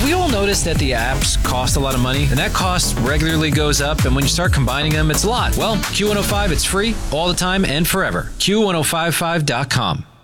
we all notice that the apps cost a lot of money, and that cost regularly goes up, and when you start combining them, it's a lot. Well, Q105, it's free all the time and forever. Q1055.com.